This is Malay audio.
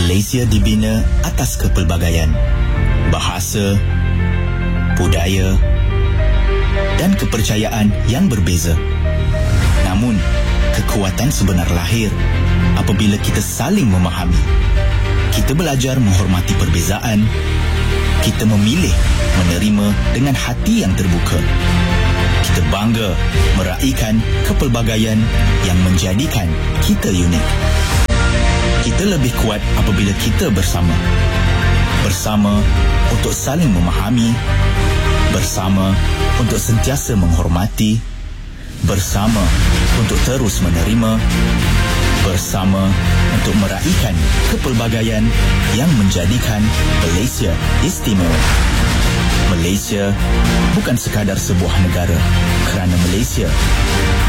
Malaysia dibina atas kepelbagaian, bahasa, budaya dan kepercayaan yang berbeza. Namun, kekuatan sebenar lahir apabila kita saling memahami. Kita belajar menghormati perbezaan. Kita memilih menerima dengan hati yang terbuka. Kita bangga meraihkan kepelbagaian yang menjadikan kita unik. Kita lebih kuat apabila kita bersama. Bersama untuk saling memahami. Bersama untuk sentiasa menghormati. Bersama untuk terus menerima. Bersama untuk meraihkan kepelbagaian yang menjadikan Malaysia istimewa. Malaysia bukan sekadar sebuah negara, kerana Malaysia